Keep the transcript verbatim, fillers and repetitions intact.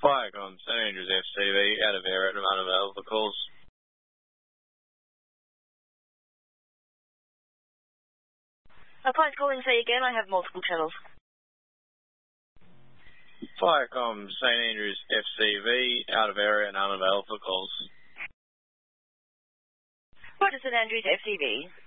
Viacom, Saint Andrews F C V, out of area and unavailable for calls. Apply calling, say again, I have multiple channels. Viacom, Saint Andrews F C V, out of area and unavailable for calls. Roger, Saint Andrews F C V.